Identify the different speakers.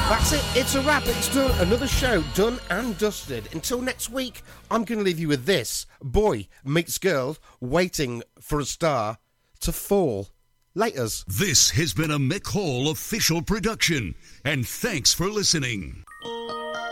Speaker 1: That's it. It's a wrap. It's done. Another show done and dusted. Until next week, I'm going to leave you with this. Boy meets girl waiting for a star to fall. Laters.
Speaker 2: This has been a Mick Hall official production, and thanks for listening.